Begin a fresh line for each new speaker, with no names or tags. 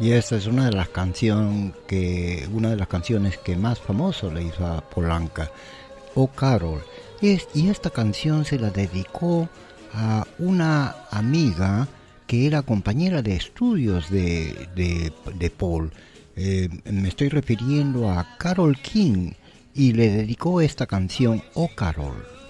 Y esta es una de las canciones que más famoso le hizo a Polanca, Oh Carol. Y esta canción se la dedicó a una amiga que era compañera de estudios de Paul. Me estoy refiriendo a Carole King y le dedicó esta canción, Oh Carol.